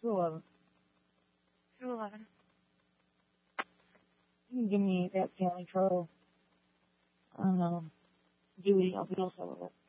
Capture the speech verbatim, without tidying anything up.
two eleven. two eleven. You can give me that family trouble on um, Dewey. I'll be all set with it.